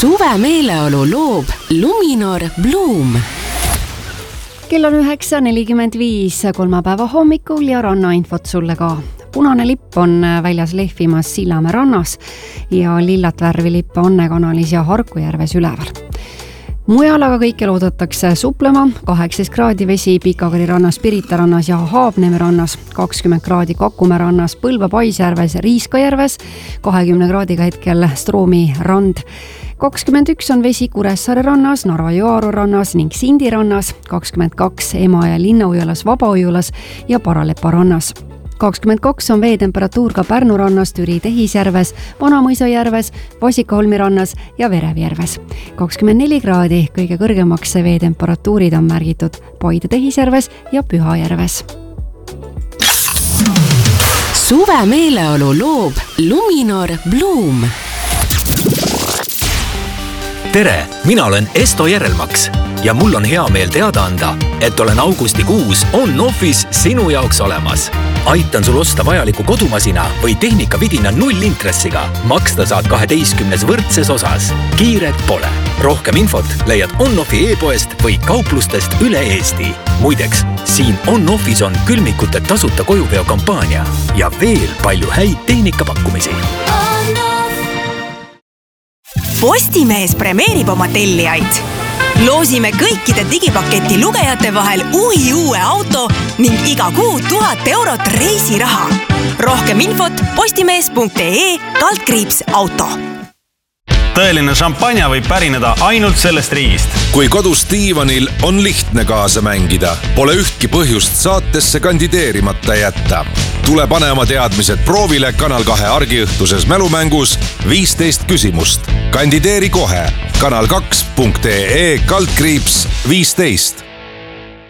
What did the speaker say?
Suve meeleolu loob Luminor Bloom. Kell on 9.45 kolmapäeva hommikul ja rannainfot sulle ka. Punane lipp on väljas lehvimas Sillamäe rannas ja lillat värvi lipp Anne kanalis ja Harkujärves üleval. Mujal aga kõike loodetakse suplema, 18 kraadi vesi Pikakari rannas, Pirita rannas ja Haabneme rannas, 20 kraadi Kakumäe rannas, Põlva Paisjärves, Riiskajärves, 20 kraadiga hetkel Stroomi rand, 21 on vesi Kuressaare rannas, Narva Joaru rannas ning Sindi rannas, 22 Emajõe Linna-Ujulas, Vaba-Ujulas ja Paralepa rannas. 22 on veetemperatuur ka Pärnu rannas, Türi Tehisjärves, Vanamõisajärves, Vasikaholmi rannas ja Verevjärves. 24 kraadi, kõige kõrgemaks veetemperatuurid on märgitud Paide Tehisjärves ja Pühajärves. Suve meeleolu loob Luminor Bloom. Tere, mina olen Esto Järelmaks ja mul on hea meel teada anda, et olen augustikuus On-Office sinu jaoks olemas. Aitan sul osta vajaliku kodumasina või tehnikavidina 0 intressiga. Maksta saad 12 võrdses osas. Kiiret pole. Rohkem infot leiad On-Offi e-poest või kauplustest üle Eesti. Muideks, siin On-Office on külmikute tasuta kojuveo kampaania ja veel palju häid tehnikapakkumisi. Postimees premeerib oma tellijaid. Loosime kõikide digipaketi lugejate vahel uue auto ning iga kuu 1000 eurot reisiraha. Rohkem infot postimees.ee/auto. Tõeline šampanja võib pärineda ainult sellest riigist. Kui kodus diivanil on lihtne kaasa mängida, pole ühtki põhjust saatesse kandideerimata jätta. Tule pane oma teadmised proovile Kanal 2 argiõhtuses mälumängus 15 küsimust. Kandideeri kohe kanal2.ee/15.